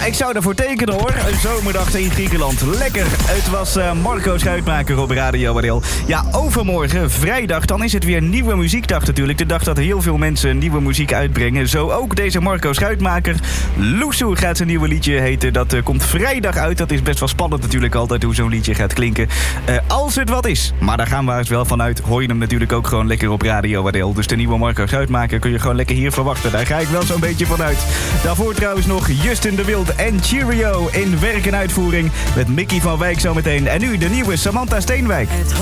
Nou, ik zou ervoor tekenen hoor. Een zomerdag in Griekenland. Lekker. Het was Marco Schuitmaker op Radio Wadeel. Ja, overmorgen, vrijdag, dan is het weer nieuwe muziekdag natuurlijk. De dag dat heel veel mensen nieuwe muziek uitbrengen. Zo ook deze Marco Schuitmaker. Loesoe gaat zijn nieuwe liedje heten. Dat komt vrijdag uit. Dat is best wel spannend natuurlijk altijd hoe zo'n liedje gaat klinken. Als het wat is. Maar daar gaan we eens wel vanuit. Hoor je hem natuurlijk ook gewoon lekker op Radio Wadeel. Dus de nieuwe Marco Schuitmaker kun je gewoon lekker hier verwachten. Daar ga ik wel zo'n beetje van uit. Daarvoor trouwens nog Justin de Wild en Cheerio in werk en uitvoering. Met Mickey van Wijk zometeen. En nu de nieuwe Samantha Steenwijk.